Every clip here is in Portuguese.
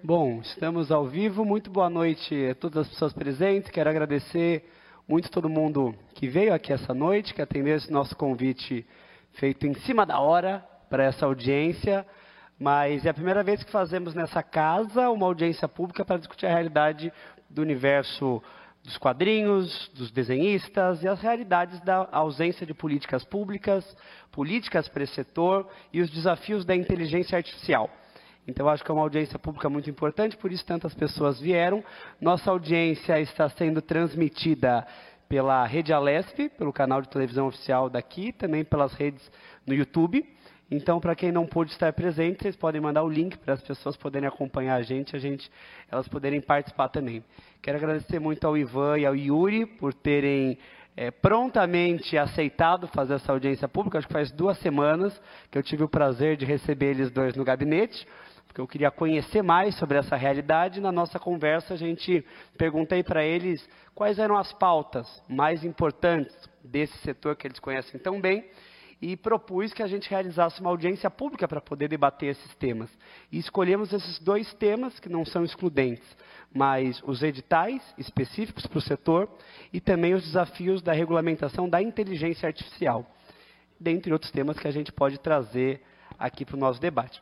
Bom, estamos ao vivo. Muito boa noite a todas as pessoas presentes. Quero agradecer muito todo mundo que veio aqui essa noite, que atendeu esse nosso convite feito em cima da hora para essa audiência. Mas é a primeira vez que fazemos nessa casa uma audiência pública para discutir a realidade do universo dos quadrinhos, dos desenhistas e as realidades da ausência de políticas públicas, políticas para esse setor e os desafios da inteligência artificial. Então, acho que é uma audiência pública muito importante, por isso tantas pessoas vieram. Nossa audiência está sendo transmitida pela Rede Alesp, pelo canal de televisão oficial daqui, também pelas redes no YouTube. Então, para quem não pôde estar presente, vocês podem mandar o link para as pessoas poderem acompanhar a gente, elas poderem participar também. Quero agradecer muito ao Ivan e ao Yuri por terem prontamente aceitado fazer essa audiência pública. Acho que faz 2 semanas que eu tive o prazer de receber eles dois no gabinete, porque eu queria conhecer mais sobre essa realidade. Na nossa conversa, perguntei para eles quais eram as pautas mais importantes desse setor que eles conhecem tão bem e propus que a gente realizasse uma audiência pública para poder debater esses temas. E escolhemos esses 2 temas, que não são excludentes, mas os editais específicos para o setor e também os desafios da regulamentação da inteligência artificial, dentre outros temas que a gente pode trazer aqui para o nosso debate.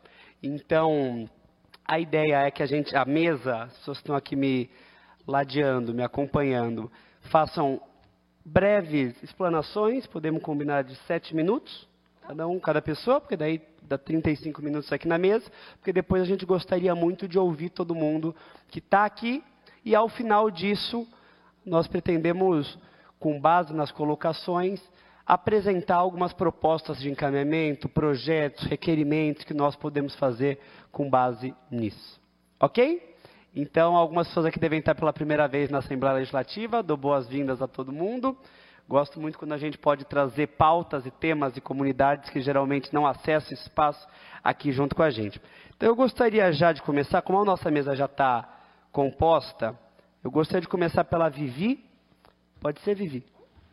Então, a ideia é que a mesa, as pessoas que estão aqui me ladeando, me acompanhando, façam breves explanações, podemos combinar de 7 minutos, cada pessoa, porque daí dá 35 minutos aqui na mesa, porque depois a gente gostaria muito de ouvir todo mundo que está aqui, e ao final disso, nós pretendemos, com base nas colocações, apresentar algumas propostas de encaminhamento, projetos, requerimentos que nós podemos fazer com base nisso. Ok? Então, algumas pessoas aqui devem estar pela primeira vez na Assembleia Legislativa. Dou boas-vindas a todo mundo. Gosto muito quando a gente pode trazer pautas e temas de comunidades que geralmente não acessam espaço aqui junto com a gente. Então, eu gostaria já de começar, como a nossa mesa já está composta, eu gostaria de começar pela Vivi. Pode ser, Vivi?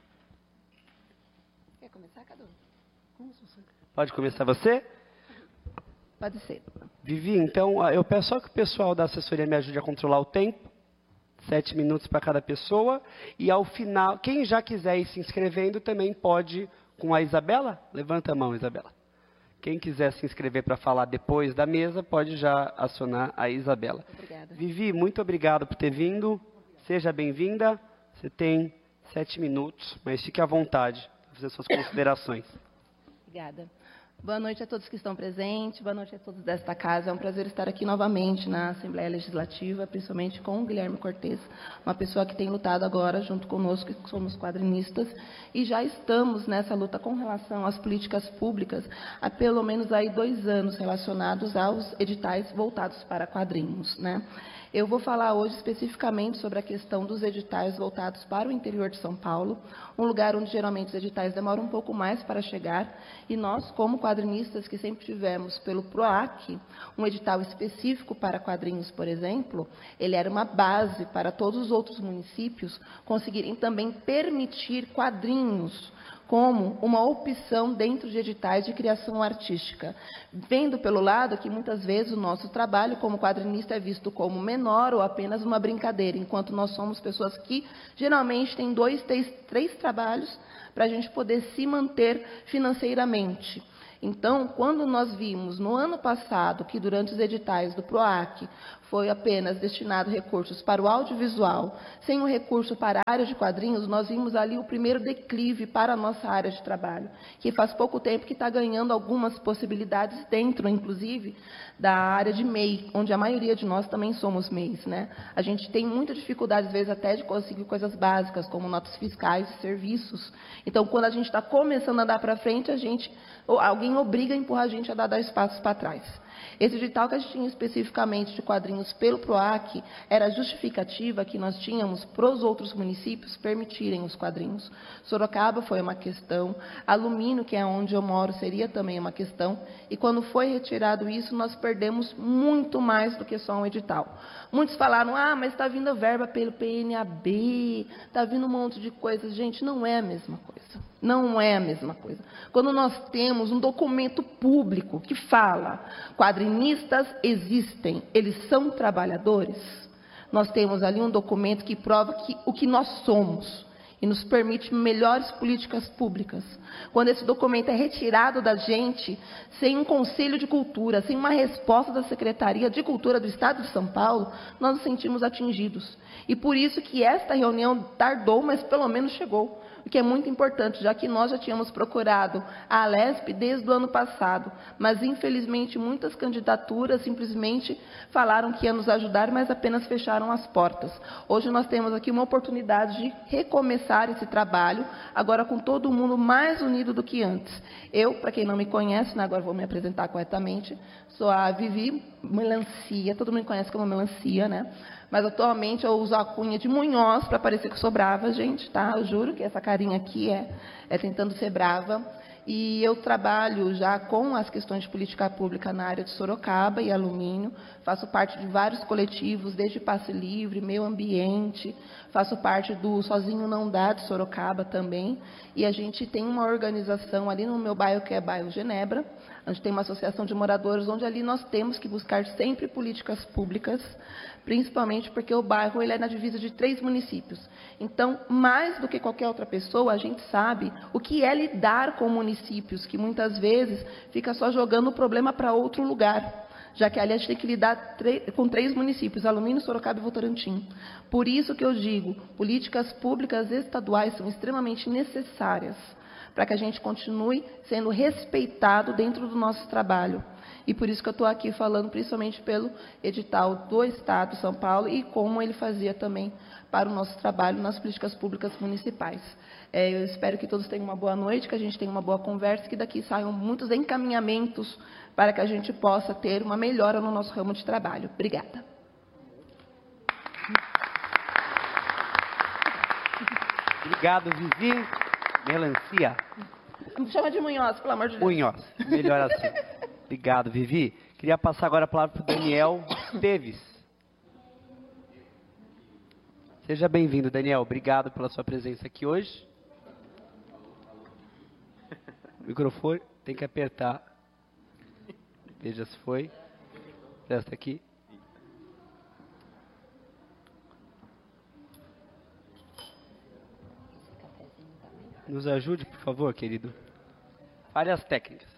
Pode começar você? Pode ser. Vivi, então, eu peço só que o pessoal da assessoria me ajude a controlar o tempo. 7 minutos para cada pessoa. E ao final, quem já quiser ir se inscrevendo também pode com a Isabela. Levanta a mão, Isabela. Quem quiser se inscrever para falar depois da mesa, pode já acionar a Isabela. Obrigada. Vivi, muito obrigado por ter vindo. Seja bem-vinda. Você tem 7 minutos, mas fique à vontade para fazer suas considerações. Obrigada. Boa noite a todos que estão presentes, boa noite a todos desta casa. É um prazer estar aqui novamente na Assembleia Legislativa, principalmente com o Guilherme Cortes, uma pessoa que tem lutado agora junto conosco, que somos quadrinistas, e já estamos nessa luta com relação às políticas públicas há pelo menos aí 2 anos relacionados aos editais voltados para quadrinhos, né? Eu vou falar hoje especificamente sobre a questão dos editais voltados para o interior de São Paulo, um lugar onde geralmente os editais demoram um pouco mais para chegar, e nós, como quadrinistas que sempre tivemos pelo PROAC, um edital específico para quadrinhos, por exemplo, ele era uma base para todos os outros municípios conseguirem também permitir quadrinhos como uma opção dentro de editais de criação artística, vendo pelo lado que muitas vezes o nosso trabalho como quadrinista é visto como menor ou apenas uma brincadeira, enquanto nós somos pessoas que geralmente têm 2, 3 trabalhos para a gente poder se manter financeiramente. Então, quando nós vimos no ano passado que durante os editais do PROAC foi apenas destinado recursos para o audiovisual, sem o recurso para a área de quadrinhos, nós vimos ali o primeiro declive para a nossa área de trabalho, que faz pouco tempo que está ganhando algumas possibilidades dentro, inclusive, da área de MEI, onde a maioria de nós também somos MEIs, né? A gente tem muita dificuldade, às vezes, até de conseguir coisas básicas, como notas fiscais e serviços. Então, quando a gente está começando a andar para frente, alguém obriga a empurrar a gente a dar espaços para trás. Esse edital que a gente tinha especificamente de quadrinhos pelo PROAC era a justificativa que nós tínhamos para os outros municípios permitirem os quadrinhos. Sorocaba foi uma questão, Alumínio, que é onde eu moro, seria também uma questão, e quando foi retirado isso, nós perdemos muito mais do que só um edital. Muitos falaram, mas está vindo verba pelo PNAB, está vindo um monte de coisas. Gente, não é a mesma coisa. Não é a mesma coisa. Quando nós temos um documento público que fala, quadrinistas existem, eles são trabalhadores, nós temos ali um documento que prova o que nós somos e nos permite melhores políticas públicas. Quando esse documento é retirado da gente, sem um Conselho de Cultura, sem uma resposta da Secretaria de Cultura do Estado de São Paulo, nós nos sentimos atingidos. E por isso que esta reunião tardou, mas pelo menos chegou. O que é muito importante, já que nós já tínhamos procurado a Alesp desde o ano passado, mas infelizmente muitas candidaturas simplesmente falaram que iam nos ajudar, mas apenas fecharam as portas. Hoje nós temos aqui uma oportunidade de recomeçar esse trabalho, agora com todo mundo mais unido do que antes. Eu, para quem não me conhece, né, agora vou me apresentar corretamente, sou a Vivi Melancia, todo mundo me conhece como Melancia, né? Mas atualmente eu uso a cunha de Munhoz para parecer que eu sou brava, gente, tá? Eu juro que essa carinha aqui é tentando ser brava. E eu trabalho já com as questões de política pública na área de Sorocaba e alumínio. Faço parte de vários coletivos, desde Passe Livre, Meio Ambiente. Faço parte do Sozinho Não Dá de Sorocaba também. E a gente tem uma organização ali no meu bairro, que é bairro Genebra. A gente tem uma associação de moradores, onde ali nós temos que buscar sempre políticas públicas, principalmente porque o bairro ele é na divisa de 3 municípios. Então, mais do que qualquer outra pessoa, a gente sabe o que é lidar com municípios, que muitas vezes fica só jogando o problema para outro lugar, já que ali a gente tem que lidar com 3 municípios, Alumínio, Sorocaba e Votorantim. Por isso que eu digo, políticas públicas estaduais são extremamente necessárias para que a gente continue sendo respeitado dentro do nosso trabalho. E por isso que eu estou aqui falando, principalmente pelo edital do Estado de São Paulo e como ele fazia também para o nosso trabalho nas políticas públicas municipais. Eu espero que todos tenham uma boa noite, que a gente tenha uma boa conversa, que daqui saiam muitos encaminhamentos para que a gente possa ter uma melhora no nosso ramo de trabalho. Obrigada. Obrigado, Vivi Melancia. Me chama de Munhoz, pelo amor de Deus. Munhoz, melhor assim. Obrigado, Vivi. Queria passar agora a palavra para o Daniel Esteves. Seja bem-vindo, Daniel. Obrigado pela sua presença aqui hoje. O microfone tem que apertar. Veja se foi. Presta aqui. Nos ajude, por favor, querido. Áreas técnicas.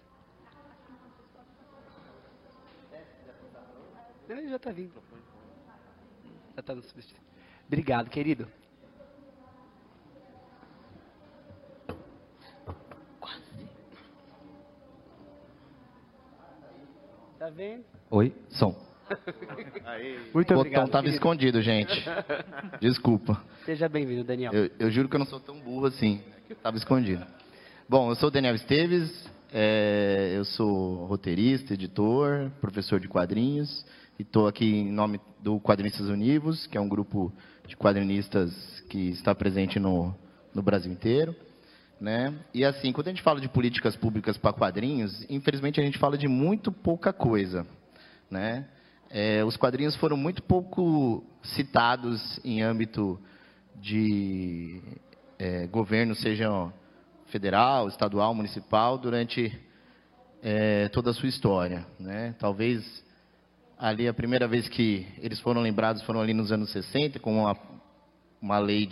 Ele já está vindo. Já está no substituto. Obrigado, querido. Quase. Tá vendo? Oi, som. Muito o obrigado. botão estava escondido, gente. Desculpa. Seja bem-vindo, Daniel. Eu juro que eu não sou tão burro assim. Estava escondido. Bom, eu sou o Daniel Esteves. Eu sou roteirista, editor, professor de quadrinhos. E estou aqui em nome do Quadrinistas Univos, que é um grupo de quadrinistas que está presente no Brasil inteiro. Né? E assim, quando a gente fala de políticas públicas para quadrinhos, infelizmente a gente fala de muito pouca coisa. Né? Os quadrinhos foram muito pouco citados em âmbito de governo, seja federal, estadual, municipal, durante toda a sua história. Né? Talvez ali a primeira vez que eles foram lembrados foram ali nos anos 60, com uma lei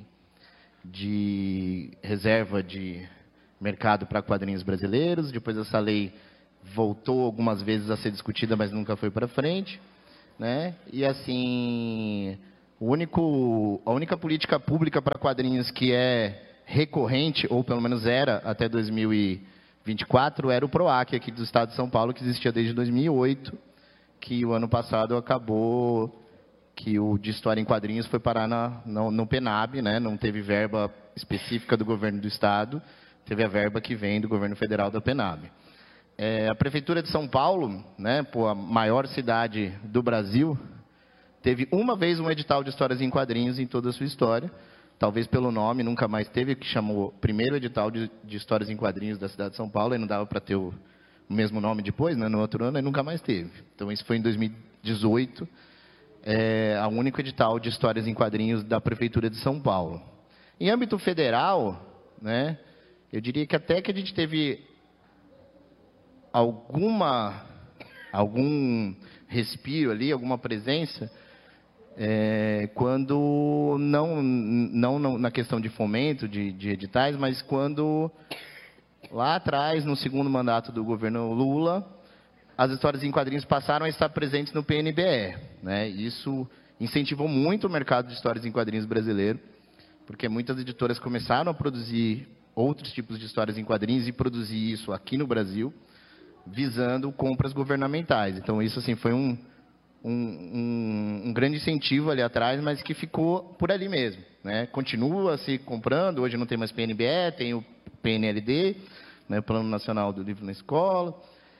de reserva de mercado para quadrinhos brasileiros. Depois essa lei voltou algumas vezes a ser discutida, mas nunca foi para frente. Né? E assim, a única política pública para quadrinhos que é recorrente, ou pelo menos era até 2024, era o PROAC aqui do Estado de São Paulo, que existia desde 2008, que o ano passado acabou, que o de História em Quadrinhos foi parar no PENAB, né? Não teve verba específica do governo do Estado, teve a verba que vem do governo federal da PENAB. A Prefeitura de São Paulo, né, a maior cidade do Brasil, teve uma vez um edital de histórias em quadrinhos em toda a sua história, talvez pelo nome, nunca mais teve, que chamou primeiro edital de histórias em quadrinhos da cidade de São Paulo, e não dava para ter o mesmo nome depois, né, no outro ano, e nunca mais teve. Então, isso foi em 2018, a único edital de histórias em quadrinhos da Prefeitura de São Paulo. Em âmbito federal, né, Eu diria que até que a gente teve algum respiro ali, alguma presença, quando, não na questão de fomento de editais, mas quando, lá atrás, no segundo mandato do governo Lula, as histórias em quadrinhos passaram a estar presentes no PNBE, né? Isso incentivou muito o mercado de histórias em quadrinhos brasileiro, porque muitas editoras começaram a produzir outros tipos de histórias em quadrinhos e produzir isso aqui no Brasil, visando compras governamentais. Então, isso assim, foi um grande incentivo ali atrás, mas que ficou por ali mesmo, né? Continua se comprando, hoje não tem mais PNBE, tem o PNLD, né, Plano Nacional do Livro na Escola.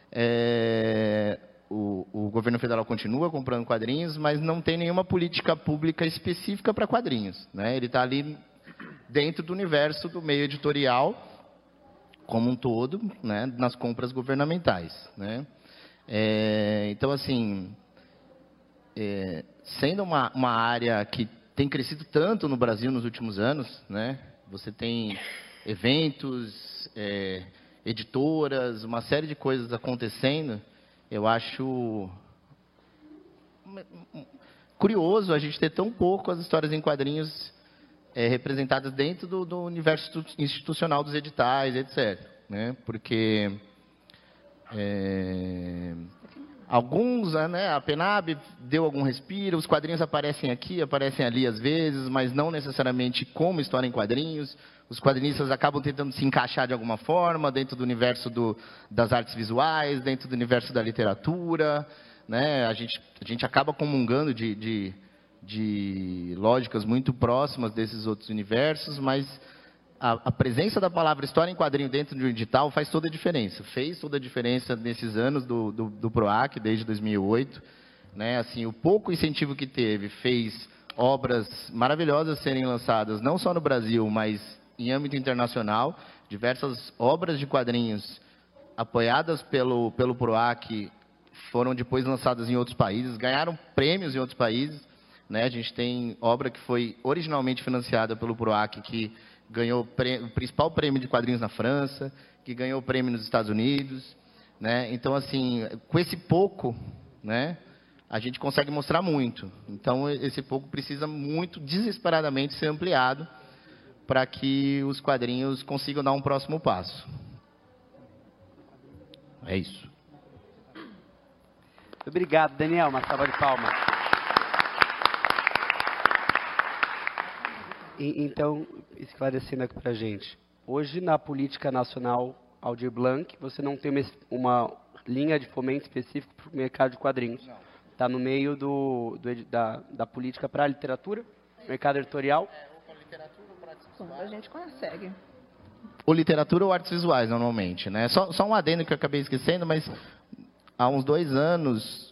O governo federal continua comprando quadrinhos, mas não tem nenhuma política pública específica para quadrinhos, né? Ele está ali dentro do universo do meio editorial como um todo, né, nas compras governamentais, né? Então, assim, sendo uma área que tem crescido tanto no Brasil nos últimos anos, né? Você tem eventos, editoras, uma série de coisas acontecendo. Eu acho curioso a gente ter tão pouco as histórias em quadrinhos representadas dentro do universo institucional dos editais, etc. Né? Porque alguns, né, a PENAB deu algum respiro, os quadrinhos aparecem aqui, aparecem ali às vezes, mas não necessariamente como história em quadrinhos. Os quadrinistas acabam tentando se encaixar de alguma forma dentro do universo das artes visuais, dentro do universo da literatura, né? A gente acaba comungando de lógicas muito próximas desses outros universos, mas a presença da palavra história em quadrinho dentro do edital faz toda a diferença. Fez toda a diferença nesses anos do PROAC, desde 2008. Né? Assim, o pouco incentivo que teve fez obras maravilhosas serem lançadas, não só no Brasil, mas em âmbito internacional. Diversas obras de quadrinhos apoiadas pelo PROAC foram depois lançadas em outros países, ganharam prêmios em outros países. Né? A gente tem obra que foi originalmente financiada pelo PROAC, que ganhou o principal prêmio de quadrinhos na França, que ganhou o prêmio nos Estados Unidos. Né? Então, assim, com esse pouco, né, a gente consegue mostrar muito. Então, esse pouco precisa muito, desesperadamente, ser ampliado para que os quadrinhos consigam dar um próximo passo. É isso. Obrigado, Daniel. Uma salva de palmas. Então, esclarecendo aqui para a gente. Hoje, na política nacional Aldir Blanc, você não tem uma linha de fomento específico para o mercado de quadrinhos. Está no meio da política para a literatura, mercado editorial. A gente consegue. Ou literatura ou artes visuais, normalmente. Né? Só um adendo que eu acabei esquecendo, mas há uns 2 anos,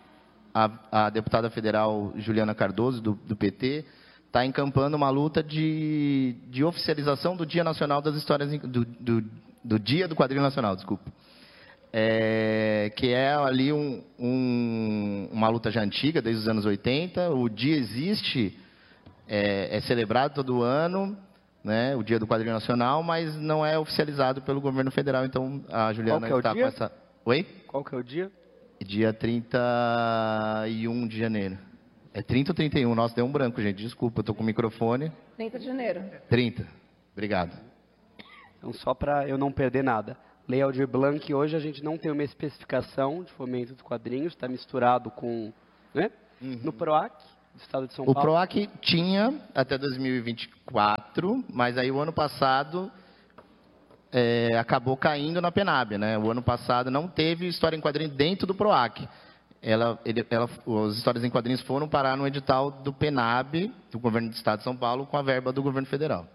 a deputada federal Juliana Cardoso, do PT, está encampando uma luta de oficialização do Dia Nacional das Histórias, do Dia do Quadrinho Nacional, desculpa. Que é ali uma luta já antiga, desde os anos 80. O dia existe, é celebrado todo ano, né, o Dia do Quadrinho Nacional, mas não é oficializado pelo governo federal. Então, a Juliana está com essa... Oi? Qual que é o dia? Dia 31 de janeiro. É 30 ou 31? Nossa, deu um branco, gente. Desculpa, eu estou com o microfone. 30 de janeiro. 30. Obrigado. Então, só para eu não perder nada. Lei Aldir Blanc, hoje a gente não tem uma especificação de fomento dos quadrinhos, está misturado com... Né? Uhum. No PROAC, do Estado de São Paulo. O PROAC tinha até 2024, mas aí o ano passado acabou caindo na PENAB. Né? O ano passado não teve história em quadrinho dentro do PROAC. As histórias em quadrinhos foram parar no edital do PENAB, do governo do Estado de São Paulo, com a verba do governo federal.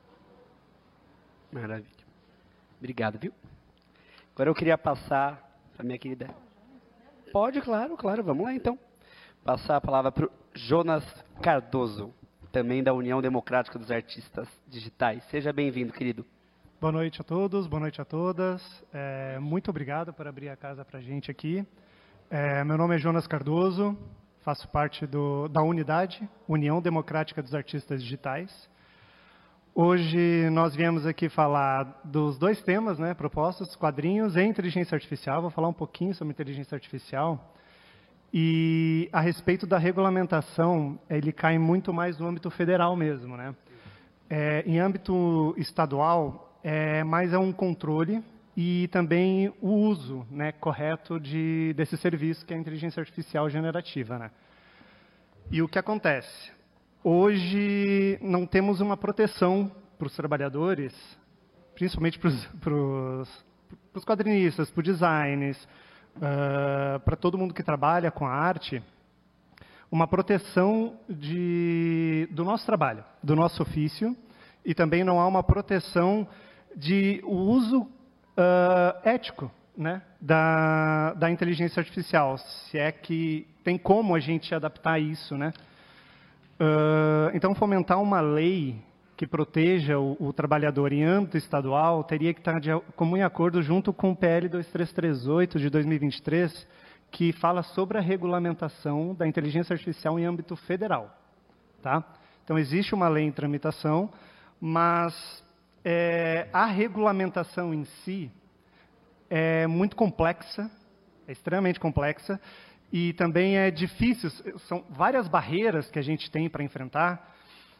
Maravilha. Obrigado, viu? Agora eu queria passar para a minha querida... Pode, claro, vamos lá então. Passar a palavra para o Jonas Cardoso, também da União Democrática dos Artistas Digitais. Seja bem-vindo, querido. Boa noite a todos, boa noite a todas. Muito obrigado por abrir a casa para a gente aqui. Meu nome é Jonas Cardoso, faço parte da unidade, União Democrática dos Artistas Digitais. Hoje nós viemos aqui falar dos dois temas, né, propostos, quadrinhos e inteligência artificial. Vou falar um pouquinho sobre inteligência artificial. E a respeito da regulamentação, ele cai muito mais no âmbito federal mesmo, né? Em âmbito estadual, mais é um controle e também o uso, né, correto desse serviço que é a inteligência artificial generativa, né? E o que acontece? Hoje não temos uma proteção para os trabalhadores, principalmente para os quadrinistas, para os designers, para todo mundo que trabalha com a arte, uma proteção do nosso trabalho, do nosso ofício, e também não há uma proteção de uso ético, né, da inteligência artificial, se é que tem como a gente adaptar isso, né? Então, fomentar uma lei que proteja o trabalhador em âmbito estadual teria que estar de comum acordo junto com o PL 2338 de 2023, que fala sobre a regulamentação da inteligência artificial em âmbito federal. Tá? Então, existe uma lei em tramitação, mas a regulamentação em si é muito complexa, é extremamente complexa, e também é difícil, são várias barreiras que a gente tem para enfrentar,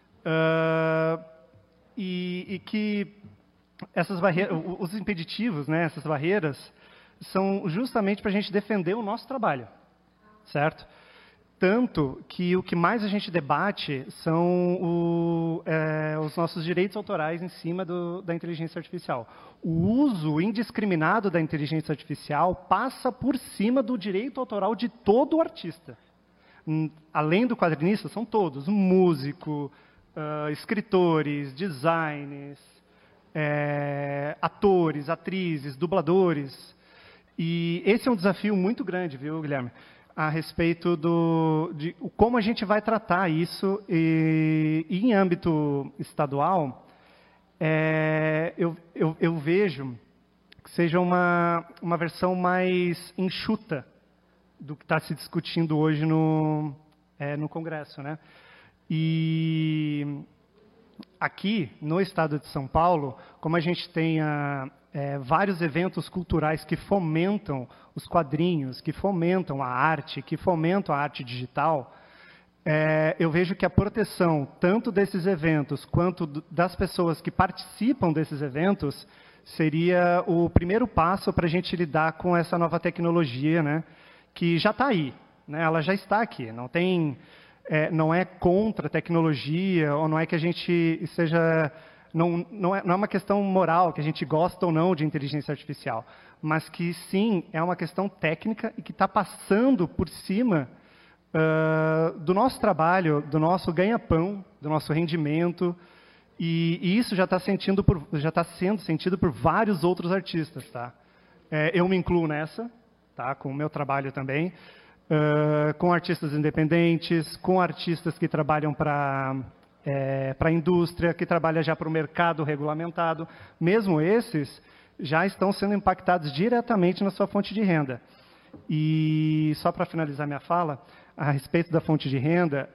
e que essas barreiras, os impeditivos, né, essas barreiras, são justamente para a gente defender o nosso trabalho, certo? Tanto que o que mais a gente debate são os nossos direitos autorais em cima da inteligência artificial. O uso indiscriminado da inteligência artificial passa por cima do direito autoral de todo artista. Além do quadrinista, são todos. Músico, escritores, designers, atores, atrizes, dubladores. E esse é um desafio muito grande, viu, Guilherme? A respeito de como a gente vai tratar isso. E em âmbito estadual, eu vejo que seja uma versão mais enxuta do que está se discutindo hoje no Congresso, né? E aqui, no estado de São Paulo, como a gente tem vários eventos culturais que fomentam os quadrinhos, que fomentam a arte digital, eu vejo que a proteção tanto desses eventos quanto das pessoas que participam desses eventos seria o primeiro passo para a gente lidar com essa nova tecnologia, né, que já está aí, né, ela já está aqui, não é contra a tecnologia, ou não é que a gente seja... Não é uma questão moral, que a gente gosta ou não de inteligência artificial, mas que, sim, é uma questão técnica e que está passando por cima do nosso trabalho, do nosso ganha-pão, do nosso rendimento, e isso já está sendo sentido por vários outros artistas. Tá? Eu me incluo nessa, tá? Com o meu trabalho também, com artistas independentes, com artistas que trabalham para a indústria, que trabalha já para o mercado regulamentado. Mesmo esses já estão sendo impactados diretamente na sua fonte de renda. E só para finalizar minha fala, a respeito da fonte de renda,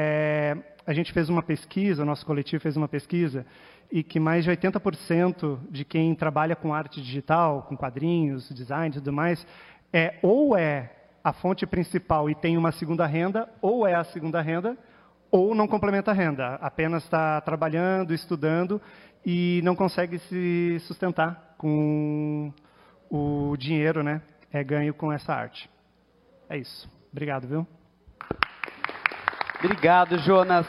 a gente fez uma pesquisa, o nosso coletivo fez uma pesquisa, e que mais de 80% de quem trabalha com arte digital, com quadrinhos, design e tudo mais, ou é a fonte principal e tem uma segunda renda, ou é a segunda renda, ou não complementa a renda, apenas está trabalhando, estudando e não consegue se sustentar com o dinheiro, né, ganho com essa arte. É isso. Obrigado, viu? Obrigado, Jonas.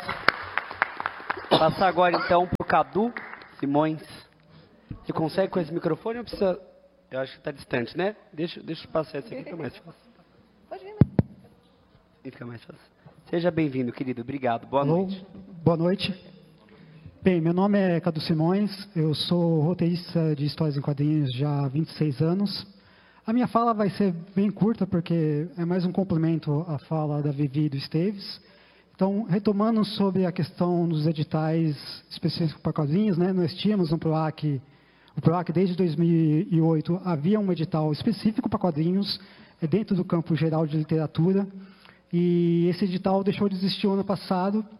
Passar agora, então, para o Cadu Simões. Você consegue com esse microfone ou precisa... Eu acho que está distante, né? Deixa eu passar esse aqui, fica mais fácil. Pode vir, Fica mais fácil. Seja bem-vindo, querido. Obrigado. Boa noite. Boa noite. Bem, meu nome é Cadu Simões. Eu sou roteirista de histórias em quadrinhos já há 26 anos. A minha fala vai ser bem curta, porque é mais um complemento à fala da Vivi e do Esteves. Então, retomando sobre a questão dos editais específicos para quadrinhos, né, nós tínhamos no PROAC, o PROAC desde 2008 havia um edital específico para quadrinhos, dentro do campo geral de literatura, e esse edital deixou de existir ano passado,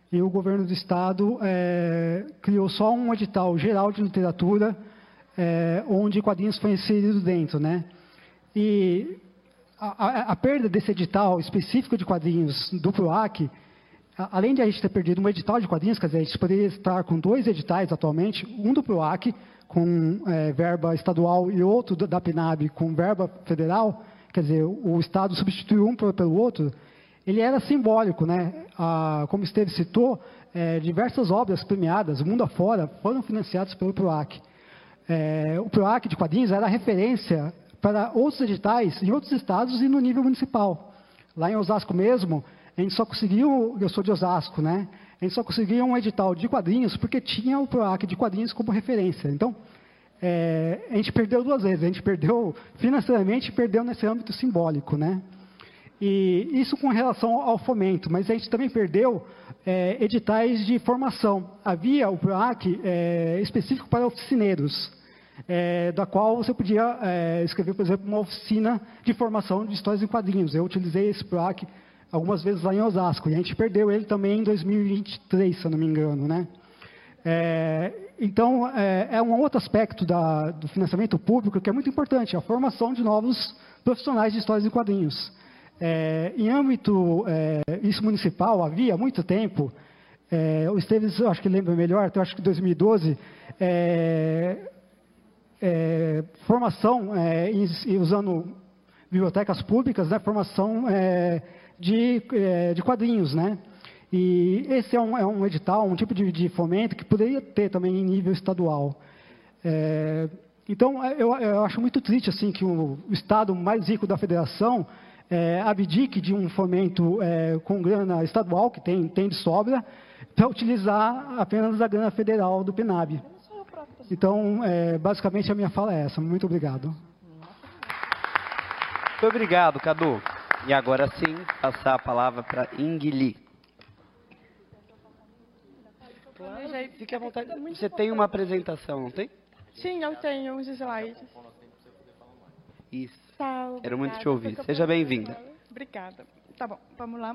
e o governo do estado criou só um edital geral de literatura, onde quadrinhos foi inserido dentro, né? E a perda desse edital específico de quadrinhos do PROAC, além de a gente ter perdido um edital de quadrinhos, quer dizer, a gente poderia estar com 2 editais atualmente, um do PROAC, com verba estadual, e outro da PNAB, com verba federal, quer dizer, o estado substituiu um pelo outro. Ele era simbólico, né? Como o Esteves citou, diversas obras premiadas, mundo afora, foram financiadas pelo PROAC. O PROAC de quadrinhos era referência para outros editais em outros estados e no nível municipal. Lá em Osasco mesmo, a gente só conseguiu, eu sou de Osasco, né? A gente só conseguia um edital de quadrinhos porque tinha o PROAC de quadrinhos como referência. Então, a gente perdeu 2 vezes. A gente perdeu financeiramente e perdeu nesse âmbito simbólico, né? E isso com relação ao fomento, mas a gente também perdeu editais de formação. Havia o PROAC específico para oficineiros, da qual você podia escrever, por exemplo, uma oficina de formação de histórias em quadrinhos. Eu utilizei esse PROAC algumas vezes lá em Osasco, e a gente perdeu ele também em 2023, se eu não me engano, né? Então, é um outro aspecto do financiamento público que é muito importante, a formação de novos profissionais de histórias em quadrinhos. Em âmbito isso municipal, havia há muito tempo, o Esteves, eu acho que lembra melhor, até acho que 2012, formação, usando bibliotecas públicas, né, formação de quadrinhos, né? E esse é um edital, um tipo de fomento que poderia ter também em nível estadual. Então, eu acho muito triste assim que o estado mais rico da federação abdique de um fomento com grana estadual, que tem de sobra, para utilizar apenas a grana federal do PNAB. Então, basicamente, a minha fala é essa. Muito obrigado. Muito obrigado, Cadu. E agora sim, passar a palavra para Ingli. Claro, fique à vontade. Você tem uma apresentação, não tem? Sim, eu tenho uns slides. Isso. Tá, quero muito te ouvir. Seja bem-vinda. Obrigada. Tá bom, vamos lá.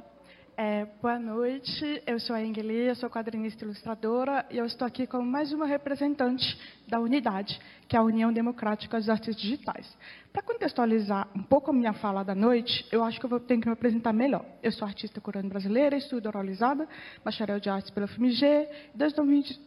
Boa noite, eu sou a Ingli, eu sou quadrinista e ilustradora e eu estou aqui como mais uma representante da unidade, que é a União Democrática dos Artistas Digitais. Para contextualizar um pouco a minha fala da noite, eu acho que eu tenho que me apresentar melhor. Eu sou artista coreana brasileira, estudo oralizada, bacharel de artes pela FMG. Desde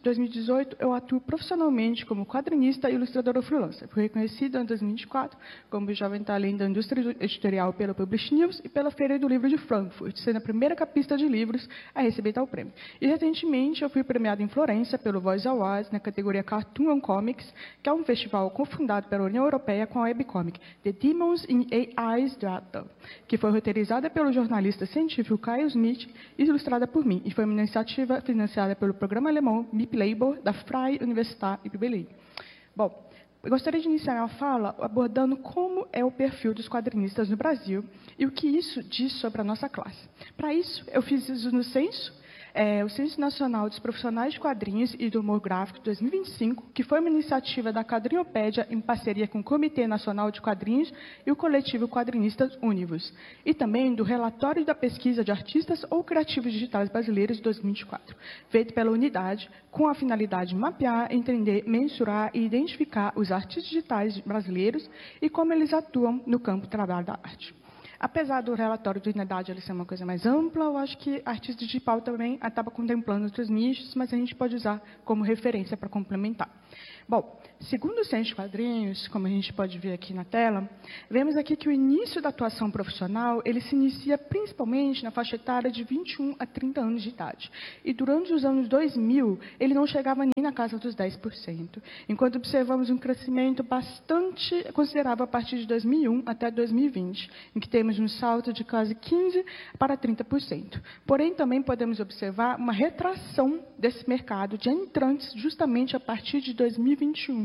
2018, eu atuo profissionalmente como quadrinista e ilustradora freelancer. Fui reconhecida em 2024 como jovem talento da indústria editorial pela Publish News e pela Feira do Livro de Frankfurt, sendo a primeira capista de livros a receber tal prêmio. E, recentemente, eu fui premiada em Florença pelo Voice Awards na categoria Cartoon and Comics, que é um festival cofundado pela União Europeia com a webcomic The Demons in AI's Data, que foi roteirizada pelo jornalista científico Kyle Smith e ilustrada por mim, e foi uma iniciativa financiada pelo programa alemão MIP Labor da Freie Universität de Berlin. Bom, eu gostaria de iniciar minha fala abordando como é o perfil dos quadrinistas no Brasil e o que isso diz sobre a nossa classe. Para isso, eu fiz isso no censo, o Censo Nacional dos Profissionais de Quadrinhos e do Humor Gráfico 2025, que foi uma iniciativa da Quadrinhopédia em parceria com o Comitê Nacional de Quadrinhos e o coletivo Quadrinistas Univos, e também do Relatório da Pesquisa de Artistas ou Criativos Digitais Brasileiros de 2024, feito pela unidade com a finalidade de mapear, entender, mensurar e identificar os artistas digitais brasileiros e como eles atuam no campo do trabalho da arte. Apesar do relatório de unidade ele ser uma coisa mais ampla, eu acho que a artista digital também acaba contemplando outros nichos, mas a gente pode usar como referência para complementar. Bom, segundo o Censo de Quadrinhos, como a gente pode ver aqui na tela, vemos aqui que o início da atuação profissional ele se inicia principalmente na faixa etária de 21 a 30 anos de idade. E durante os anos 2000, ele não chegava nem na casa dos 10%, enquanto observamos um crescimento bastante considerável a partir de 2001 até 2020, em que temos um salto de quase 15% para 30%. Porém, também podemos observar uma retração desse mercado de entrantes justamente a partir de 2021.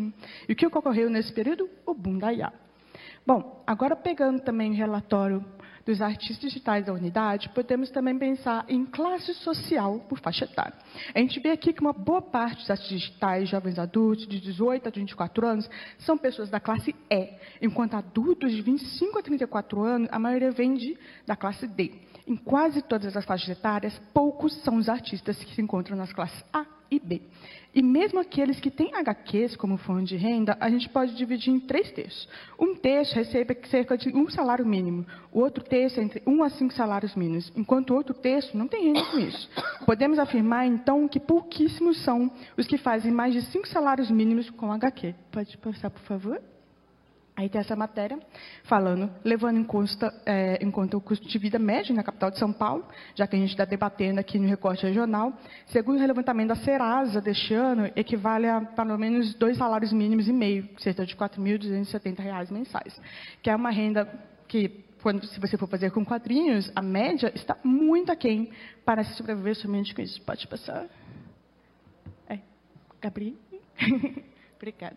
E o que ocorreu nesse período? O boom da IA. Bom, agora pegando também o relatório dos artistas digitais da unidade, podemos também pensar em classe social por faixa etária. A gente vê aqui que uma boa parte dos artistas digitais, jovens adultos, de 18 a 24 anos, são pessoas da classe E, enquanto adultos de 25 a 34 anos, a maioria vem da classe D. Em quase todas as faixas etárias, poucos são os artistas que se encontram nas classes A e B. E mesmo aqueles que têm HQs como fonte de renda, a gente pode dividir em 3 terços. Um terço recebe cerca de 1 salário mínimo, o outro terço entre 1 a 5 salários mínimos, enquanto o outro terço não tem renda com isso. Podemos afirmar, então, que pouquíssimos são os que fazem mais de 5 salários mínimos com HQ. Pode passar, por favor? Aí tem essa matéria falando, levando em conta o custo de vida médio na capital de São Paulo, já que a gente está debatendo aqui no recorte regional. Segundo o levantamento da Serasa deste ano, equivale a pelo menos 2 salários mínimos e meio, cerca de R$ 4.270 mensais, que é uma renda que, se você for fazer com quadrinhos, a média está muito aquém para se sobreviver somente com isso. Pode passar? Gabriel? Obrigada.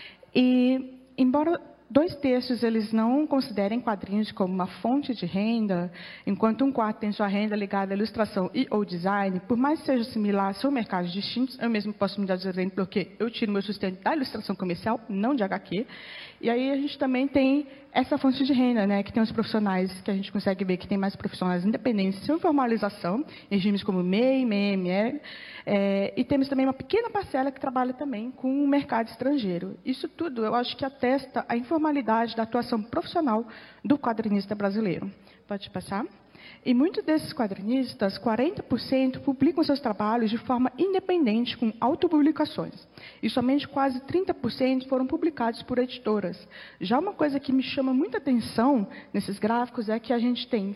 E, embora 2 terços eles não considerem quadrinhos como uma fonte de renda, enquanto 1/4 tem sua renda ligada à ilustração e ou design, por mais que seja similar, são mercados distintos. Eu mesmo posso me dar de exemplo porque eu tiro meu sustento da ilustração comercial, não de HQ. E aí a gente também tem essa fonte de renda, né, que tem os profissionais, que a gente consegue ver que tem mais profissionais independentes, sem formalização, regimes como MEI, MEMR, e temos também uma pequena parcela que trabalha também com o mercado estrangeiro. Isso tudo, eu acho que atesta a informalidade da atuação profissional do quadrinista brasileiro. Pode passar? E muitos desses quadrinistas, 40%, publicam seus trabalhos de forma independente, com autopublicações. E somente quase 30% foram publicados por editoras. Já uma coisa que me chama muita atenção nesses gráficos é que a gente tem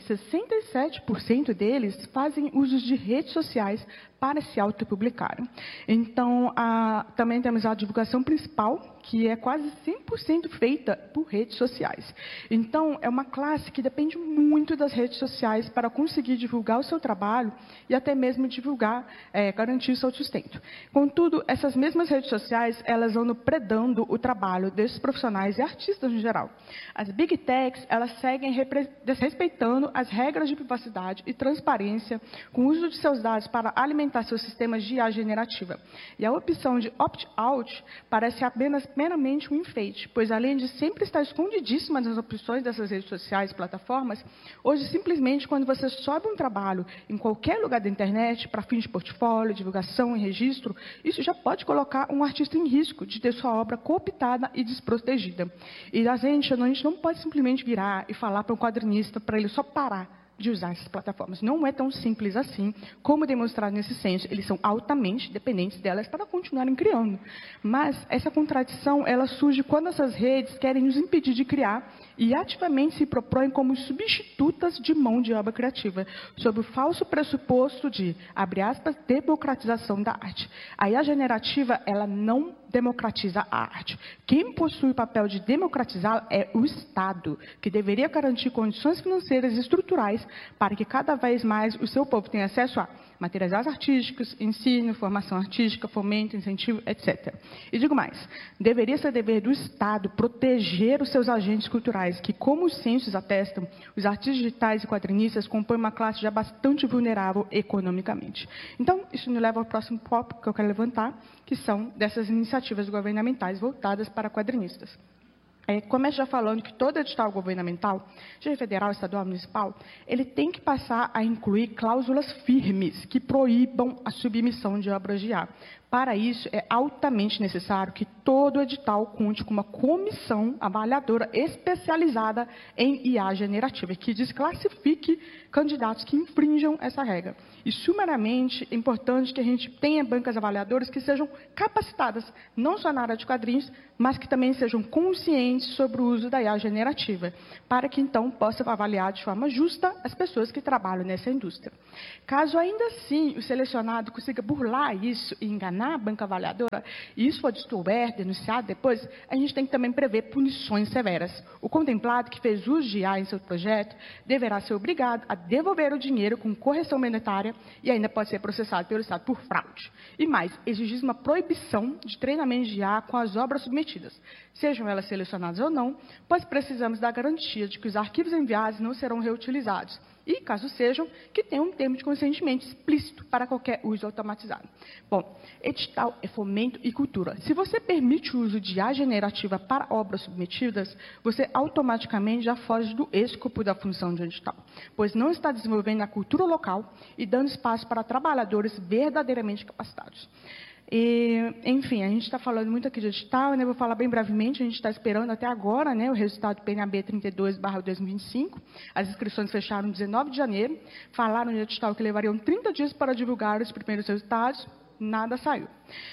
67% deles fazem uso de redes sociais para se autopublicarem. Então, também temos a divulgação principal, que é quase 100% feita por redes sociais. Então, é uma classe que depende muito das redes sociais para conseguir divulgar o seu trabalho e até mesmo garantir o seu sustento. Contudo, essas mesmas redes sociais, elas vão predando o trabalho desses profissionais e artistas no geral. As Big Techs, elas seguem desrespeitando as regras de privacidade e transparência com o uso de seus dados para alimentar seus sistemas de IA generativa. E a opção de opt-out parece apenas meramente um enfeite, pois além de sempre estar escondidíssima nas opções dessas redes sociais e plataformas, hoje simplesmente quando você sobe um trabalho em qualquer lugar da internet, para fins de portfólio, divulgação e registro, isso já pode colocar um artista em risco de ter sua obra cooptada e desprotegida. E a gente não pode simplesmente virar e falar para um quadrinista para ele só parar de usar essas plataformas. Não é tão simples assim, como demonstrado nesse censo. Eles são altamente dependentes delas para continuarem criando. Mas essa contradição, ela surge quando essas redes querem nos impedir de criar e ativamente se propõem como substitutas de mão de obra criativa, sob o falso pressuposto de, abre aspas, democratização da arte. A IA generativa, ela não democratiza a arte. Quem possui o papel de democratizá-la é o Estado, que deveria garantir condições financeiras e estruturais para que cada vez mais o seu povo tenha acesso a materiais artísticos, ensino, formação artística, fomento, incentivo, etc. E digo mais, deveria ser dever do Estado proteger os seus agentes culturais, que, como os censos atestam, os artistas digitais e quadrinistas compõem uma classe já bastante vulnerável economicamente. Então, isso me leva ao próximo tópico que eu quero levantar, que são dessas iniciativas governamentais voltadas para quadrinistas. Começo já falando que todo edital governamental, seja federal, estadual, municipal, ele tem que passar a incluir cláusulas firmes que proíbam a submissão de obras de IA. Para isso, é altamente necessário que todo edital conte com uma comissão avaliadora especializada em IA generativa, que desclassifique candidatos que infringam essa regra. E, sumariamente, é importante que a gente tenha bancas avaliadoras que sejam capacitadas, não só na área de quadrinhos, mas que também sejam conscientes sobre o uso da IA generativa, para que, então, possa avaliar de forma justa as pessoas que trabalham nessa indústria. Caso, ainda assim, o selecionado consiga burlar isso e enganar na banca avaliadora, e isso for descoberto, denunciado depois, a gente tem que também prever punições severas. O contemplado que fez uso de IA em seu projeto deverá ser obrigado a devolver o dinheiro com correção monetária e ainda pode ser processado pelo Estado por fraude. E mais, exigir uma proibição de treinamento de IA com as obras submetidas, sejam elas selecionadas ou não, pois precisamos da garantia de que os arquivos enviados não serão reutilizados e, caso sejam, que tenham um termo de consentimento explícito para qualquer uso automatizado. Bom, edital é fomento e cultura. Se você permite o uso de IA generativa para obras submetidas, você automaticamente já foge do escopo da função de edital, pois não está desenvolvendo a cultura local e dando espaço para trabalhadores verdadeiramente capacitados. E, enfim, a gente está falando muito aqui de edital, né? Vou falar bem brevemente, a gente está esperando até agora, né, o resultado do PNAB 32/2025, as inscrições fecharam 19 de janeiro, falaram de edital que levariam 30 dias para divulgar os primeiros resultados, nada saiu.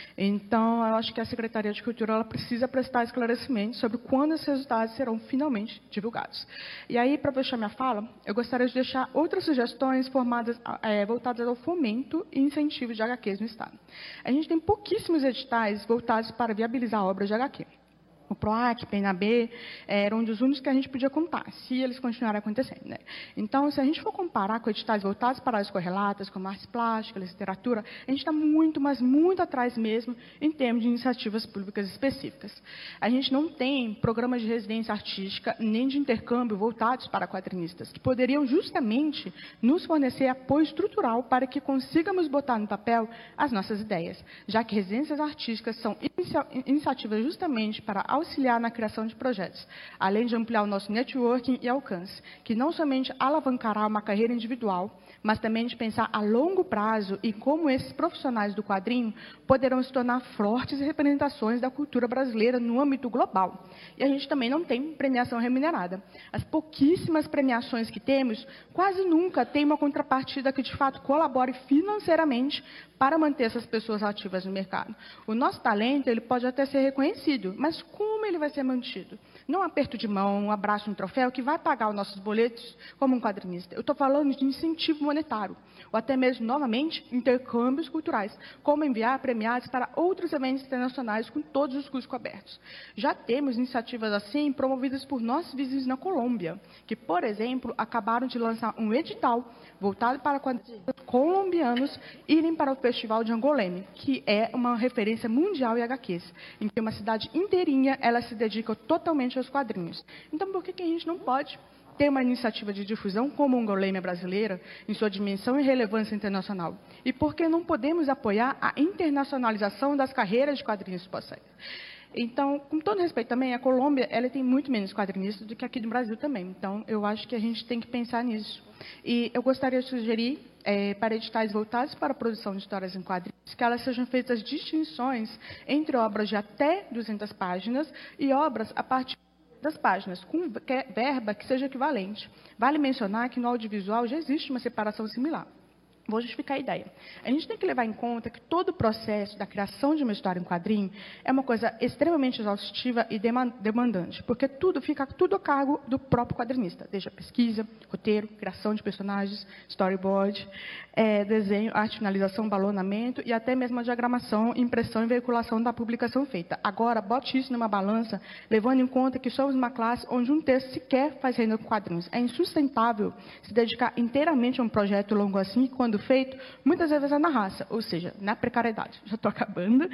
Então, eu acho que a Secretaria de Cultura ela precisa prestar esclarecimentos sobre quando esses resultados serão finalmente divulgados. E aí, para fechar minha fala, eu gostaria de deixar outras sugestões voltadas ao fomento e incentivo de HQs no Estado. A gente tem pouquíssimos editais voltados para viabilizar obras de HQ. O PROAC, PNAB, eram um dos únicos que a gente podia contar, se eles continuarem acontecendo, né? Então, se a gente for comparar com editais voltados para áreas correlatas, como artes plásticas, literatura, a gente está muito, mas muito atrás mesmo em termos de iniciativas públicas específicas. A gente não tem programas de residência artística nem de intercâmbio voltados para quadrinistas, que poderiam justamente nos fornecer apoio estrutural para que consigamos botar no papel as nossas ideias, já que residências artísticas são iniciativas justamente para auxiliar na criação de projetos, além de ampliar o nosso networking e alcance, que não somente alavancará uma carreira individual, mas também de pensar a longo prazo e como esses profissionais do quadrinho poderão se tornar fortes representações da cultura brasileira no âmbito global. E a gente também não tem premiação remunerada. As pouquíssimas premiações que temos, quase nunca tem uma contrapartida que de fato colabore financeiramente para manter essas pessoas ativas no mercado. O nosso talento ele pode até ser reconhecido, mas como ele vai ser mantido? Não um aperto de mão, um abraço, um troféu que vai pagar os nossos boletos como um quadrinista. Eu estou falando de incentivo monetário, ou até mesmo, novamente, intercâmbios culturais, como enviar premiados para outros eventos internacionais com todos os custos cobertos. Já temos iniciativas assim promovidas por nossos vizinhos na Colômbia, que, por exemplo, acabaram de lançar um edital voltado para quadrinistas colombianos irem para o Festival de Angoleme, que é uma referência mundial em HQs, em que uma cidade inteirinha ela se dedica totalmente aos quadrinhos. Então, por que a gente não pode ter uma iniciativa de difusão como a Angoleme brasileira, em sua dimensão e relevância internacional? E por que não podemos apoiar a internacionalização das carreiras de quadrinhos pós-série? Então, com todo respeito também, a Colômbia ela tem muito menos quadrinistas do que aqui no Brasil também. Então, eu acho que a gente tem que pensar nisso. E eu gostaria de sugerir, para editais voltados para a produção de histórias em quadrinhos, que elas sejam feitas distinções entre obras de até 200 páginas e obras a partir das páginas, com verba que seja equivalente. Vale mencionar que no audiovisual já existe uma separação similar. Vou justificar a ideia. A gente tem que levar em conta que todo o processo da criação de uma história em quadrinho é uma coisa extremamente exaustiva e demandante, porque fica tudo a cargo do próprio quadrinista, desde a pesquisa, roteiro, criação de personagens, storyboard, desenho, arte, finalização, balonamento e até mesmo a diagramação, impressão e veiculação da publicação feita. Agora, bote isso numa balança, levando em conta que somos uma classe onde um texto sequer faz renda com quadrinhos. É insustentável se dedicar inteiramente a um projeto longo assim, quando feito, muitas vezes é na raça, ou seja, na precariedade. Já estou acabando.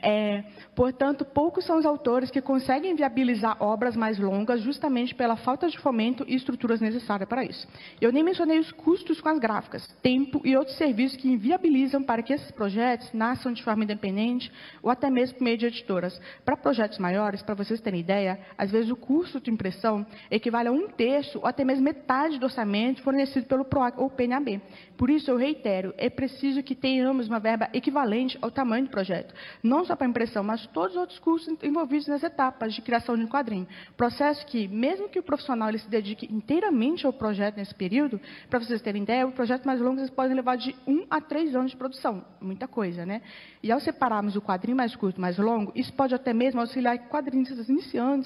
Portanto, poucos são os autores que conseguem viabilizar obras mais longas justamente pela falta de fomento e estruturas necessárias para isso. Eu nem mencionei os custos com as gráficas, tempo e outros serviços que inviabilizam para que esses projetos nasçam de forma independente ou até mesmo por meio de editoras. Para projetos maiores, para vocês terem ideia, às vezes o custo de impressão equivale a 1/3 ou até mesmo metade do orçamento fornecido pelo PROAC ou PNAB. Por isso, eu reitero, é preciso que tenhamos uma verba equivalente ao tamanho do projeto, não só para a impressão, mas todos os outros custos envolvidos nas etapas de criação de um quadrinho. Processo que, mesmo que o profissional ele se dedique inteiramente ao projeto nesse período, para vocês terem ideia, o projeto mais longo eles podem levar de 1 a 3 anos de produção, muita coisa, né? E ao separarmos o quadrinho mais curto e mais longo, isso pode até mesmo auxiliar quadrinistas iniciantes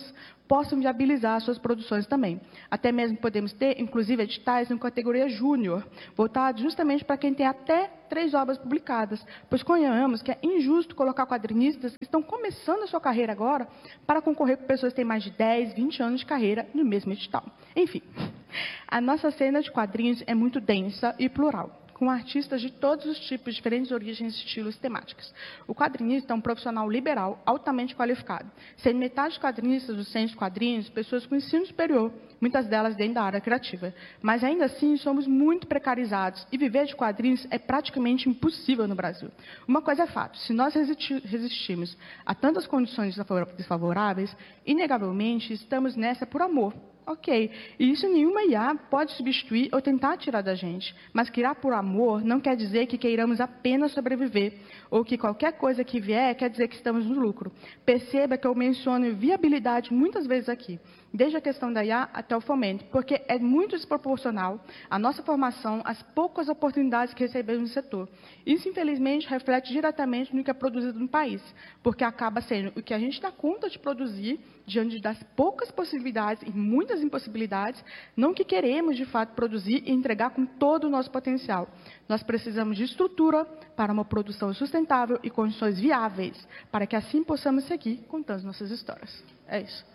possam viabilizar suas produções também. Até mesmo podemos ter, inclusive, editais em categoria júnior, voltados justamente para quem tem até 3 obras publicadas, pois convenhamos que é injusto colocar quadrinistas que estão começando a sua carreira agora para concorrer com pessoas que têm mais de 10, 20 anos de carreira no mesmo edital. Enfim, a nossa cena de quadrinhos é muito densa e plural, com artistas de todos os tipos, diferentes origens, estilos, temáticas. O quadrinista é um profissional liberal, altamente qualificado. Sendo metade dos quadrinistas do centro de quadrinhos, pessoas com ensino superior, muitas delas dentro da área criativa. Mas ainda assim, somos muito precarizados e viver de quadrinhos é praticamente impossível no Brasil. Uma coisa é fato, se nós resistimos a tantas condições desfavoráveis, inegavelmente estamos nessa por amor. Ok, e isso nenhuma IA pode substituir ou tentar tirar da gente. Mas criar por amor não quer dizer que queiramos apenas sobreviver, ou que qualquer coisa que vier quer dizer que estamos no lucro. Perceba que eu menciono viabilidade muitas vezes aqui, desde a questão da IA até o fomento, porque é muito desproporcional a nossa formação às poucas oportunidades que recebemos no setor. Isso, infelizmente, reflete diretamente no que é produzido no país, porque acaba sendo o que a gente dá conta de produzir diante das poucas possibilidades e muitas impossibilidades, não o que queremos, de fato, produzir e entregar com todo o nosso potencial. Nós precisamos de estrutura para uma produção sustentável e condições viáveis, para que assim possamos seguir contando nossas histórias. É isso.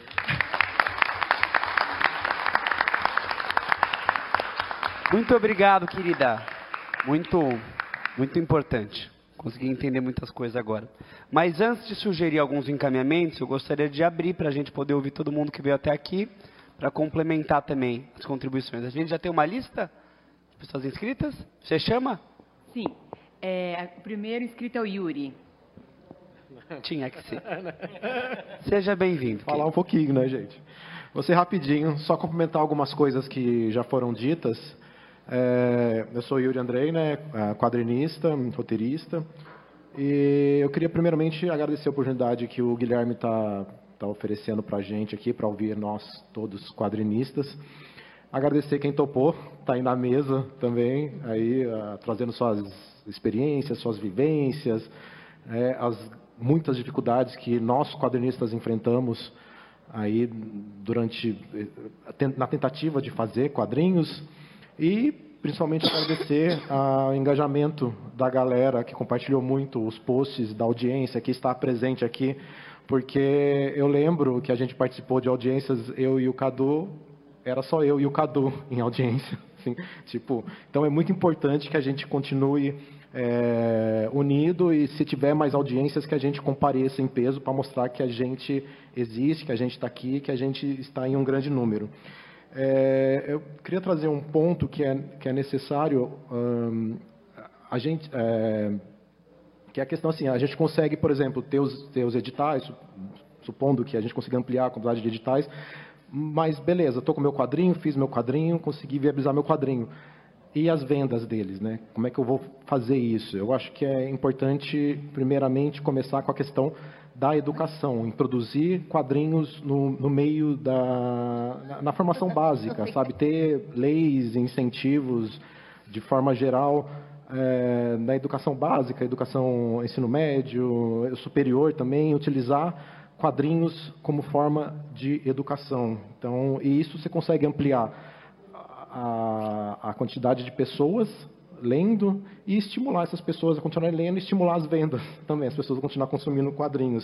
Muito obrigado, querida. Muito importante. Consegui entender muitas coisas agora. Mas antes de sugerir alguns encaminhamentos, eu gostaria de abrir para a gente poder ouvir todo mundo que veio até aqui, para complementar também as contribuições. A gente já tem uma lista de pessoas inscritas? Você chama? Sim. O primeiro inscrito é o Yuri. Tinha que ser. Seja bem-vindo. Falar um pouquinho, né, gente? Vou ser rapidinho, só complementar algumas coisas que já foram ditas. Eu sou Yuri Andrei, né, quadrinista, roteirista, e eu queria primeiramente agradecer a oportunidade que o Guilherme está oferecendo para a gente aqui, para ouvir nós todos quadrinistas. Agradecer quem topou, está aí na mesa também, aí, trazendo suas experiências, suas vivências, as muitas dificuldades que nós quadrinistas enfrentamos aí na tentativa de fazer quadrinhos. E, principalmente, agradecer ao engajamento da galera que compartilhou muito os posts da audiência, que está presente aqui, porque eu lembro que a gente participou de audiências, eu e o Cadu, era só eu e o Cadu em audiência. Assim, então, é muito importante que a gente continue unido e, se tiver mais audiências, que a gente compareça em peso para mostrar que a gente existe, que a gente está aqui, que a gente está em um grande número. Eu queria trazer um ponto que é necessário, que é a questão assim, a gente consegue, por exemplo, ter os editais, supondo que a gente consiga ampliar a quantidade de editais, mas beleza, estou com meu quadrinho, fiz meu quadrinho, consegui viabilizar meu quadrinho. E as vendas deles, né? Como é que eu vou fazer isso? Eu acho que é importante, primeiramente, começar com a questão da educação, em produzir quadrinhos no meio na formação básica, sabe? Ter leis, incentivos, de forma geral, na educação básica, educação ensino médio, superior também, utilizar quadrinhos como forma de educação. Então, e isso você consegue ampliar a quantidade de pessoas lendo e estimular essas pessoas a continuarem lendo e estimular as vendas também, as pessoas a continuar consumindo quadrinhos.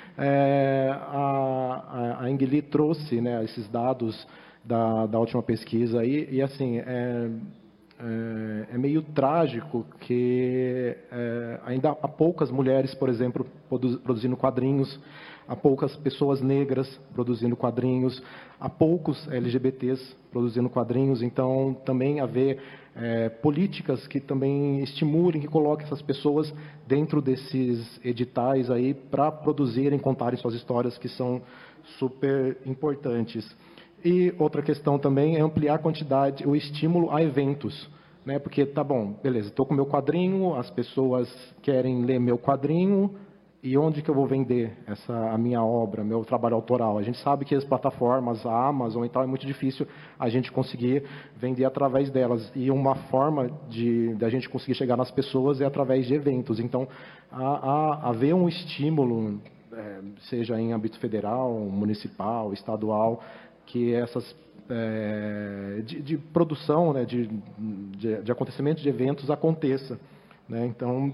A Engeli trouxe, né, esses dados da última pesquisa aí, e assim, é meio trágico que ainda há poucas mulheres, por exemplo, produzindo quadrinhos, há poucas pessoas negras produzindo quadrinhos, há poucos LGBTs produzindo quadrinhos, então também haver políticas que também estimulem, que coloquem essas pessoas dentro desses editais aí para produzirem, contarem suas histórias, que são super importantes. E outra questão também é ampliar a quantidade, o estímulo a eventos, né? Porque tá bom, beleza, estou com meu quadrinho, as pessoas querem ler meu quadrinho, e onde que eu vou vender a minha obra, meu trabalho autoral? A gente sabe que as plataformas, a Amazon e tal, é muito difícil a gente conseguir vender através delas. E uma forma de a gente conseguir chegar nas pessoas é através de eventos. Então, haver um estímulo seja em âmbito federal, municipal, estadual, que essas de produção, né, de acontecimento de eventos aconteça, né? Então,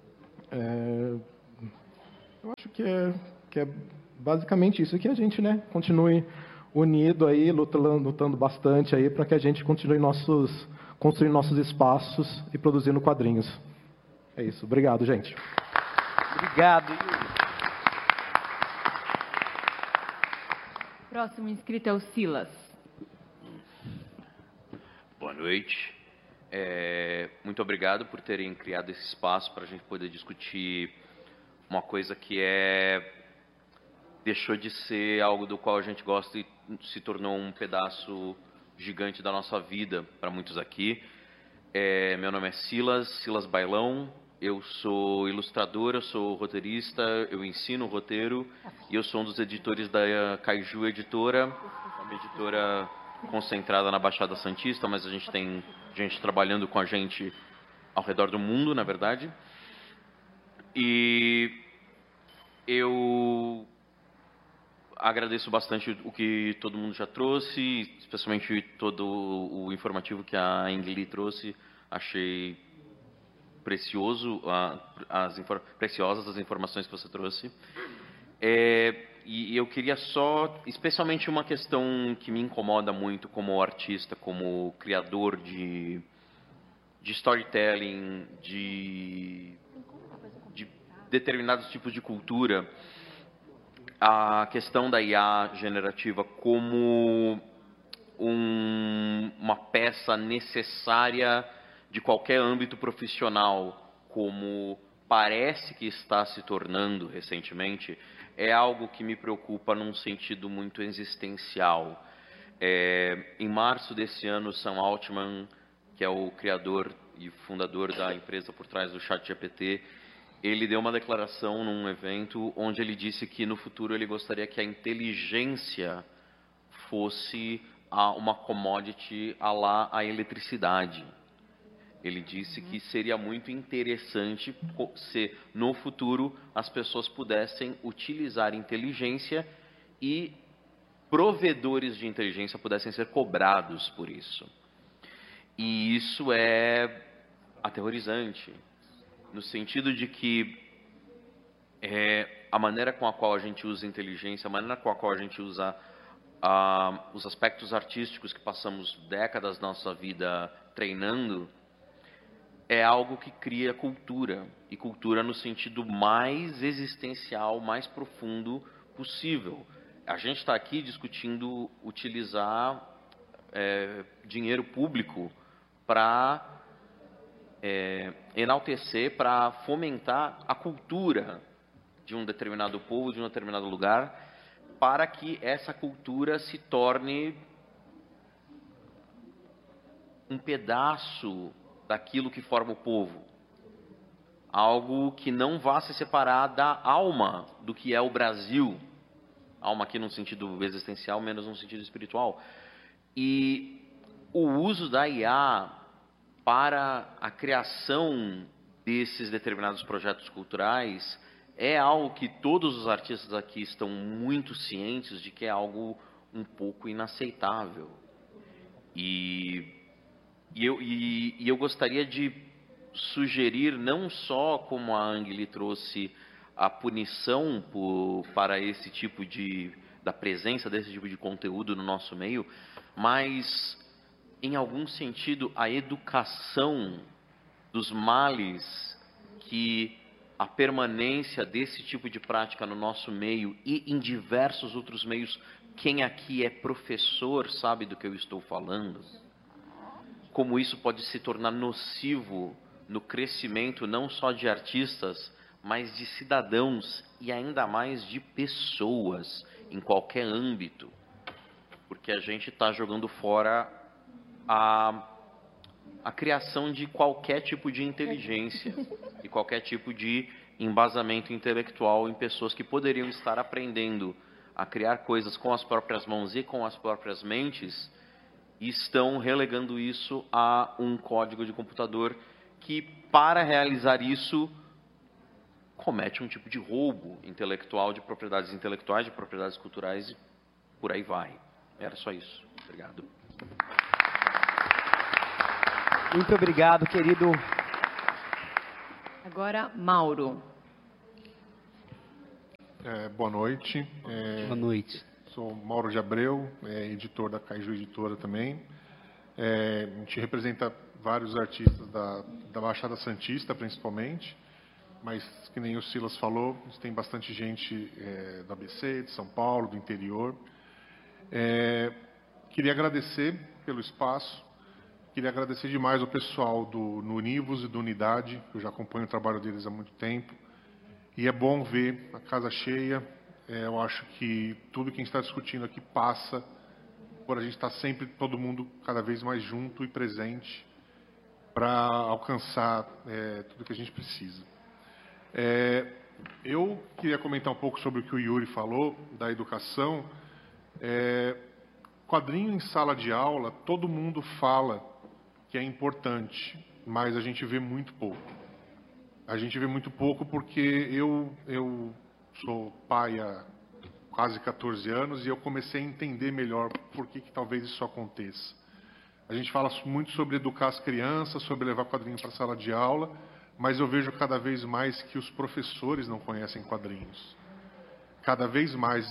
eu acho que é basicamente isso, que a gente, né, continue unido aí, lutando bastante aí para que a gente continue construindo nossos espaços e produzindo quadrinhos. É isso. Obrigado, gente. Obrigado. Próximo inscrito é o Silas. Boa noite. Muito obrigado por terem criado esse espaço para a gente poder discutir uma coisa que deixou de ser algo do qual a gente gosta e se tornou um pedaço gigante da nossa vida para muitos aqui. Meu nome é Silas Bailão. Eu sou ilustrador, eu sou roteirista, eu ensino roteiro e eu sou um dos editores da Kaiju Editora, uma editora concentrada na Baixada Santista, mas a gente tem gente trabalhando com a gente ao redor do mundo, na verdade. E eu agradeço bastante o que todo mundo já trouxe, especialmente todo o informativo que a Engeli trouxe. Achei precioso, preciosas as informações que você trouxe. E eu queria especialmente uma questão que me incomoda muito como artista, como criador de storytelling, de determinados tipos de cultura, a questão da IA generativa como uma peça necessária de qualquer âmbito profissional, como parece que está se tornando recentemente, é algo que me preocupa num sentido muito existencial. Em março desse ano, Sam Altman, que é o criador e fundador da empresa por trás do ChatGPT, ele deu uma declaração num evento onde ele disse que no futuro ele gostaria que a inteligência fosse uma commodity à la a eletricidade. Ele disse que seria muito interessante se no futuro as pessoas pudessem utilizar inteligência e provedores de inteligência pudessem ser cobrados por isso. E isso é aterrorizante, no sentido de que a maneira com a qual a gente usa inteligência, a maneira com a qual a gente usa os aspectos artísticos que passamos décadas da nossa vida treinando, é algo que cria cultura, e cultura no sentido mais existencial, mais profundo possível. A gente está aqui discutindo utilizar dinheiro público para enaltecer, para fomentar a cultura de um determinado povo, de um determinado lugar, para que essa cultura se torne um pedaço daquilo que forma o povo. Algo que não vá se separar da alma do que é o Brasil. Alma aqui num sentido existencial, menos num sentido espiritual. E o uso da IA para a criação desses determinados projetos culturais é algo que todos os artistas aqui estão muito cientes de que é algo um pouco inaceitável. E eu gostaria de sugerir, não só como a Engeli trouxe a punição para esse tipo da presença desse tipo de conteúdo no nosso meio, mas, em algum sentido, a educação dos males que a permanência desse tipo de prática no nosso meio e em diversos outros meios. Quem aqui é professor sabe do que eu estou falando. Como isso pode se tornar nocivo no crescimento não só de artistas, mas de cidadãos e ainda mais de pessoas em qualquer âmbito. Porque a gente está jogando fora a criação de qualquer tipo de inteligência e qualquer tipo de embasamento intelectual em pessoas que poderiam estar aprendendo a criar coisas com as próprias mãos e com as próprias mentes, e estão relegando isso a um código de computador que, para realizar isso, comete um tipo de roubo intelectual de propriedades intelectuais, de propriedades culturais e por aí vai. Era só isso. Obrigado. Muito obrigado, querido. Agora, Mauro. Boa noite. Boa noite. Sou Mauro de Abreu, editor da Kaiju Editora também. A gente representa vários artistas da Baixada Santista, principalmente, mas, que nem o Silas falou, tem bastante gente do ABC, de São Paulo, do interior. Queria agradecer pelo espaço, queria agradecer demais o pessoal no Univos e do Unidade, eu já acompanho o trabalho deles há muito tempo, e é bom ver a casa cheia. Eu acho que tudo que a gente está discutindo aqui passa por a gente estar sempre, todo mundo, cada vez mais junto e presente para alcançar tudo que a gente precisa. Eu queria comentar um pouco sobre o que o Yuri falou, da educação. Quadrinho em sala de aula, todo mundo fala que é importante, mas a gente vê muito pouco. A gente vê muito pouco porque eu sou pai há quase 14 anos e eu comecei a entender melhor por que talvez isso aconteça. A gente fala muito sobre educar as crianças, sobre levar quadrinho para a sala de aula, mas eu vejo cada vez mais que os professores não conhecem quadrinhos. Cada vez mais.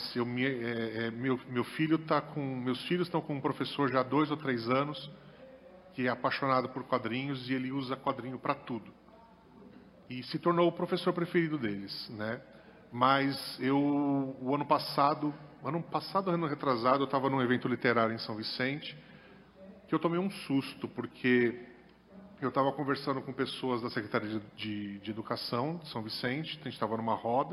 Meus filhos estão com um professor já há 2 ou 3 anos que é apaixonado por quadrinhos e ele usa quadrinho para tudo. E se tornou o professor preferido deles, né? Mas o ano passado, ano retrasado, eu estava num evento literário em São Vicente, que eu tomei um susto, porque eu estava conversando com pessoas da Secretaria de Educação de São Vicente, a gente estava numa roda,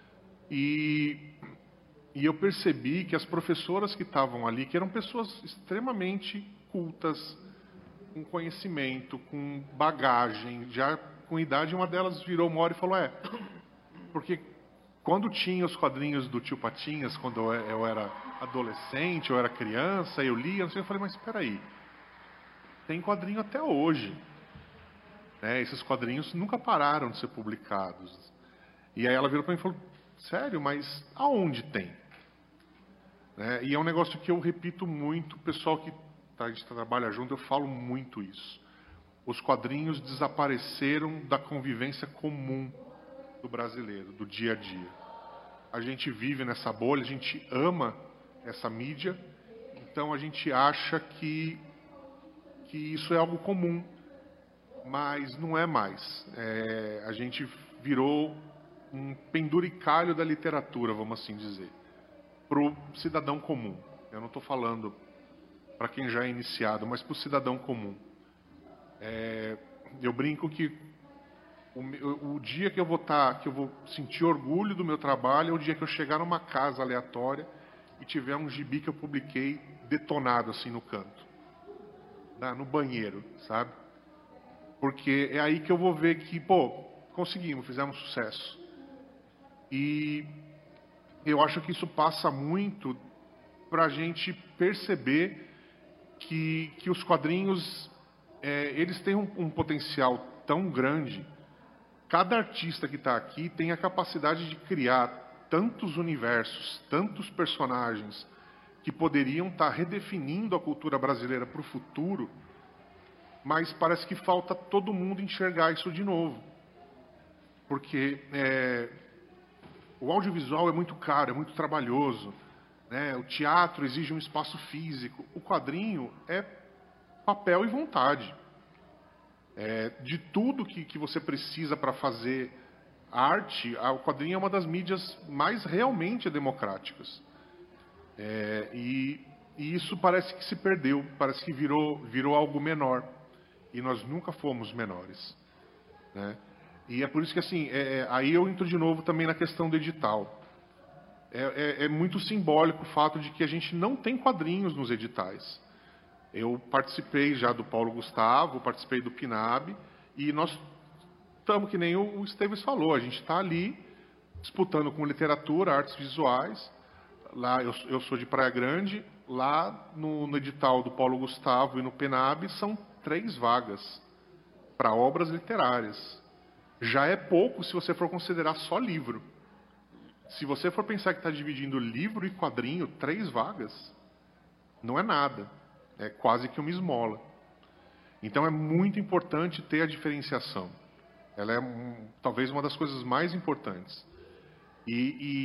e eu percebi que as professoras que estavam ali, que eram pessoas extremamente cultas, com conhecimento, com bagagem, já com idade, uma delas virou uma hora e falou, porque quando tinha os quadrinhos do Tio Patinhas, quando eu era adolescente, eu era criança, eu lia, eu falei, mas espera aí, tem quadrinho até hoje. Esses quadrinhos nunca pararam de ser publicados. E aí ela virou para mim e falou, sério, mas aonde tem? E é um negócio que eu repito muito, o pessoal que a gente trabalha junto, eu falo muito isso. Os quadrinhos desapareceram da convivência comum do brasileiro, do dia a dia. A gente vive nessa bolha, a gente ama essa mídia, então a gente acha que isso é algo comum, mas não é mais. A gente virou um penduricalho da literatura, vamos assim dizer, para o cidadão comum. Eu não estou falando para quem já é iniciado, mas para o cidadão comum. Eu brinco que o dia que eu vou sentir orgulho do meu trabalho é o dia que eu chegar numa casa aleatória e tiver um gibi que eu publiquei detonado assim no canto, no banheiro, sabe? Porque é aí que eu vou ver que, conseguimos, fizemos sucesso. E eu acho que isso passa muito para a gente perceber que os quadrinhos, eles têm um potencial tão grande. Cada artista que está aqui tem a capacidade de criar tantos universos, tantos personagens que poderiam estar redefinindo a cultura brasileira para o futuro, mas parece que falta todo mundo enxergar isso de novo. Porque o audiovisual é muito caro, é muito trabalhoso, o teatro exige um espaço físico, o quadrinho é papel e vontade. De tudo que você precisa para fazer arte, o quadrinho é uma das mídias mais realmente democráticas. E isso parece que se perdeu, parece que virou algo menor. E nós nunca fomos menores. E é por isso que, assim, aí eu entro de novo também na questão do edital. É muito simbólico o fato de que a gente não tem quadrinhos nos editais. Eu participei já do Paulo Gustavo, participei do PNAB, e nós estamos, que nem o Esteves falou, a gente está ali disputando com literatura, artes visuais. Lá eu sou de Praia Grande, lá no edital do Paulo Gustavo e no PNAB são 3 vagas para obras literárias. já é pouco se você for considerar só livro. Se você for pensar que está dividindo livro e quadrinho, 3 vagas, não é nada. É quase que uma esmola. Então é muito importante ter a diferenciação. Ela é talvez uma das coisas mais importantes.